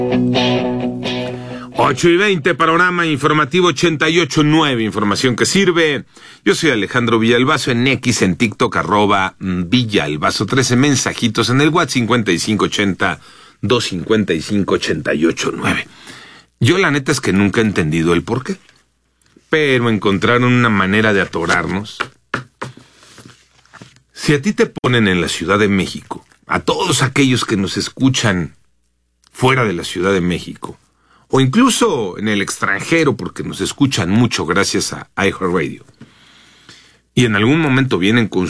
8:20, panorama informativo 88.9, información que sirve. Yo soy Alejandro Villalbazo, en X, en TikTok, @Villalbazo 13, mensajitos en el WhatsApp 5580-255-88.9. Yo la neta es que nunca he entendido el por qué, pero encontraron una manera de atorarnos. Si a ti te ponen en la Ciudad de México, a todos aquellos que nos escuchan fuera de la Ciudad de México, o incluso en el extranjero, porque nos escuchan mucho gracias a iHeartRadio, y en algún momento vienen con